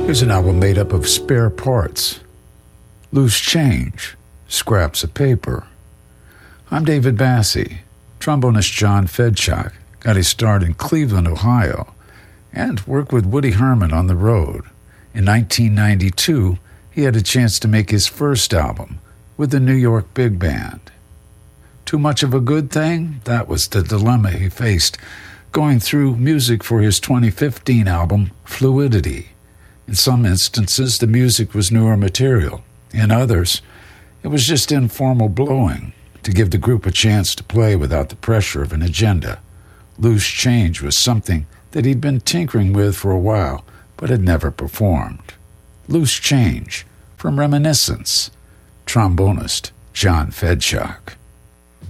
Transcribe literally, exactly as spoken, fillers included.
Here's an album made up of spare parts, loose change, scraps of paper. I'm David Bassie. Trombonist John Fedchuk got his start in Cleveland, Ohio, and worked with Woody Herman on the road. In nineteen ninety-two, he had a chance to make his first album with the New York Big Band. Too much of a good thing? That was the dilemma he faced going through music for his twenty fifteen album, Fluidity. In some instances, the music was newer material. In others, it was just informal blowing to give the group a chance to play without the pressure of an agenda. Loose change was something that he'd been tinkering with for a while, but had never performed. Loose Change, from Reminiscence, trombonist John Fedchuk.